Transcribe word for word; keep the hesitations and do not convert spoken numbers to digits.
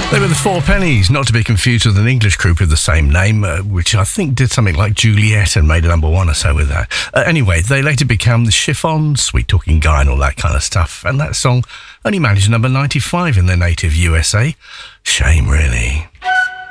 They were the Four Pennies, not to be confused with an English group with the same name, uh, which I think did something like Juliet and made a number one or so with that. Uh, anyway, they later became the Chiffon, Sweet Talking Guy and all that kind of stuff, and that song only managed number ninety-five in their native U S A. Shame, really.